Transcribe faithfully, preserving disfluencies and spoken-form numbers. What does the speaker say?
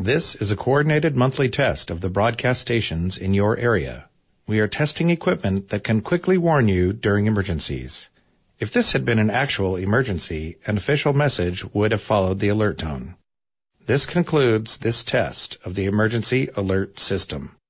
This is a coordinated monthly test of the broadcast stations in your area. We are testing equipment that can quickly warn you during emergencies. If this had been an actual emergency, an official message would have followed the alert tone. This concludes this test of the emergency alert system.